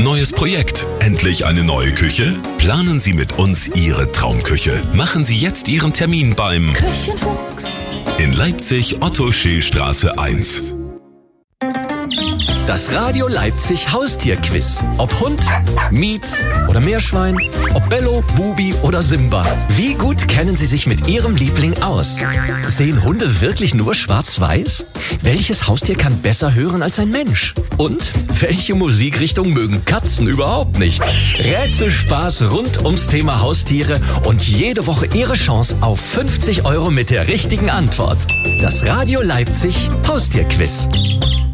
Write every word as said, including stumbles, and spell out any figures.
Neues Projekt? Endlich eine neue Küche? Planen Sie mit uns Ihre Traumküche. Machen Sie jetzt Ihren Termin beim Küchenfuchs in Leipzig, Otto-Scheel-Straße eins. Das Radio Leipzig Haustierquiz. Ob Hund, Mietz oder Meerschwein, ob Bello, Bubi oder Simba. Wie gut kennen Sie sich mit Ihrem Liebling aus? Sehen Hunde wirklich nur schwarz-weiß? Welches Haustier kann besser hören als ein Mensch? Und welche Musikrichtung mögen Katzen überhaupt nicht? Rätselspaß rund ums Thema Haustiere und jede Woche Ihre Chance auf fünfzig Euro mit der richtigen Antwort. Das Radio Leipzig Haustierquiz.